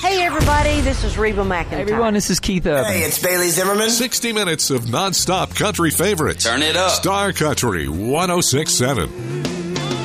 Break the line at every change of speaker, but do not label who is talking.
Hey, everybody, this is Reba McEntire.
Hey, everyone, this is Keith Urban.
Hey, it's Bailey Zimmerman.
60 minutes of nonstop country favorites.
Turn it up.
Star Country 106.7.